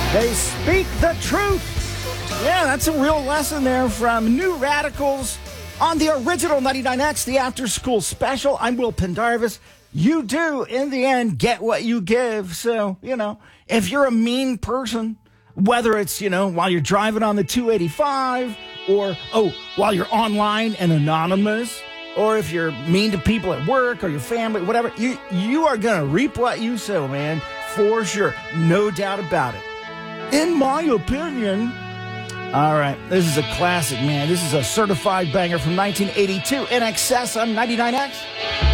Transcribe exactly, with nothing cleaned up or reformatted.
They speak the truth. Yeah, that's a real lesson there from New Radicals on the original ninety-nine X, the After School Special. I'm Will Pendarvis. You do, in the end, get what you give. So, you know, if you're a mean person, whether it's, you know, while you're driving on the two eighty-five or, oh, while you're online and anonymous, or if you're mean to people at work or your family, whatever, you, you are going to reap what you sow, man, for sure. No doubt about it. In my opinion. All right, this is a classic, man. This is a certified banger from nineteen eighty-two. In Excess on ninety-nine X.